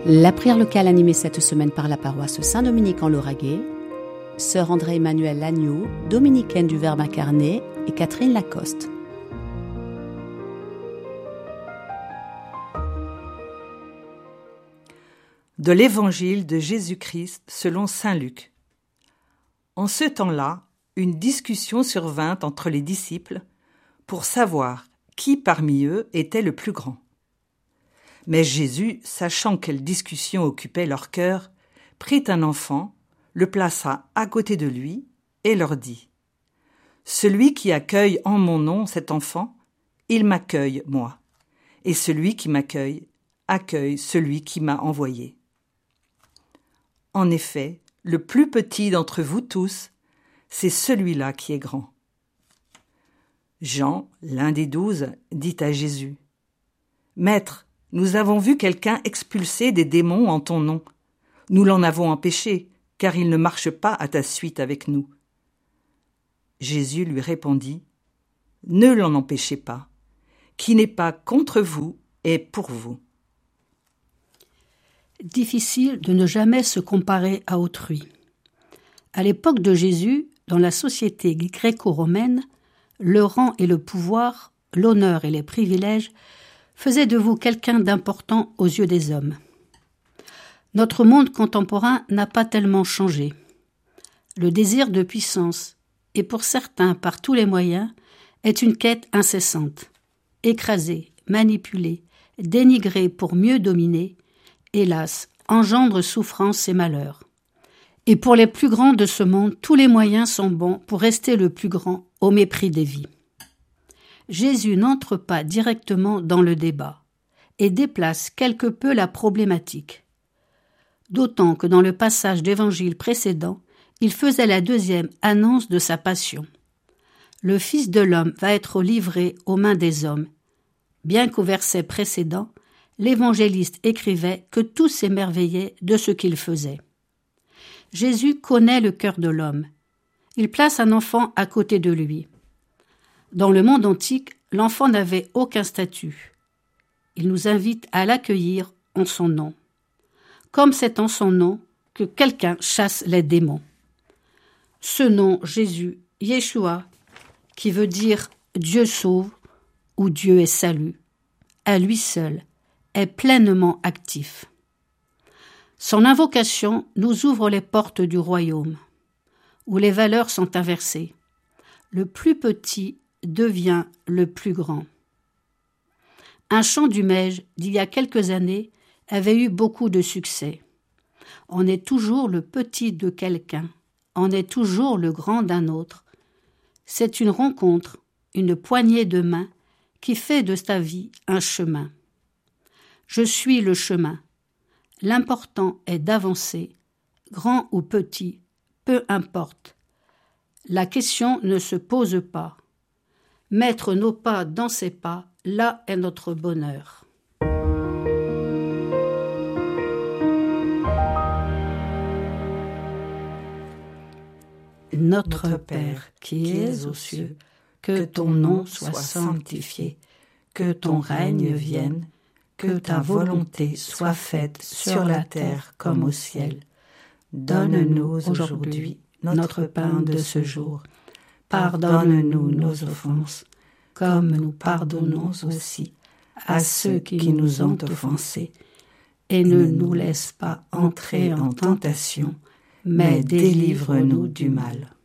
La prière locale animée cette semaine par la paroisse Saint-Dominique en Lauragais, sœur André-Emmanuelle Lagneau, dominicaine du Verbe incarné, et Catherine Lacoste. De l'Évangile de Jésus-Christ selon saint Luc. En ce temps-là, une discussion survint entre les disciples pour savoir qui parmi eux était le plus grand. Mais Jésus, sachant quelle discussion occupait leur cœur, prit un enfant, le plaça à côté de lui et leur dit : « Celui qui accueille en mon nom cet enfant, il m'accueille, moi, et celui qui m'accueille, accueille celui qui m'a envoyé. En effet, le plus petit d'entre vous tous, c'est celui-là qui est grand. » Jean, l'un des 12, dit à Jésus : « Maître, nous avons vu quelqu'un expulser des démons en ton nom. Nous l'en avons empêché, car il ne marche pas à ta suite avec nous. » Jésus lui répondit : « Ne l'en empêchez pas. Qui n'est pas contre vous est pour vous. » Difficile de ne jamais se comparer à autrui. À l'époque de Jésus, dans la société gréco-romaine, le rang et le pouvoir, l'honneur et les privilèges faisaient de vous quelqu'un d'important aux yeux des hommes. Notre monde contemporain n'a pas tellement changé. Le désir de puissance, et pour certains par tous les moyens, est une quête incessante. Écraser, manipuler, dénigrer pour mieux dominer, hélas, engendre souffrance et malheur. Et pour les plus grands de ce monde, tous les moyens sont bons pour rester le plus grand au mépris des vies. Jésus n'entre pas directement dans le débat et déplace quelque peu la problématique. D'autant que dans le passage d'évangile précédent, il faisait la deuxième annonce de sa passion. Le Fils de l'homme va être livré aux mains des hommes, bien qu'au verset précédent, l'évangéliste écrivait que tous s'émerveillaient de ce qu'il faisait. Jésus connaît le cœur de l'homme. Il place un enfant à côté de lui. Dans le monde antique, l'enfant n'avait aucun statut. Il nous invite à l'accueillir en son nom. Comme c'est en son nom que quelqu'un chasse les démons. Ce nom, Jésus, Yeshua, qui veut dire Dieu sauve ou Dieu est salut, à lui seul, est pleinement actif. Son invocation nous ouvre les portes du royaume, où les valeurs sont inversées. Le plus petit devient le plus grand. Un chant du Mège d'il y a quelques années avait eu beaucoup de succès. On est toujours le petit de quelqu'un, on est toujours le grand d'un autre. C'est une rencontre, une poignée de main qui fait de ta vie un chemin. Je suis le chemin. L'important est d'avancer, grand ou petit, peu importe. La question ne se pose pas. Mettre nos pas dans ses pas, là est notre bonheur. Notre Père qui es aux cieux, que ton nom soit sanctifié, que ton règne vienne, que ta volonté soit faite sur la terre comme au ciel. Donne-nous aujourd'hui notre pain de ce jour. Pardonne-nous nos offenses, comme nous pardonnons aussi à ceux qui nous ont offensés. Et ne nous laisse pas entrer en tentation, mais délivre-nous du mal.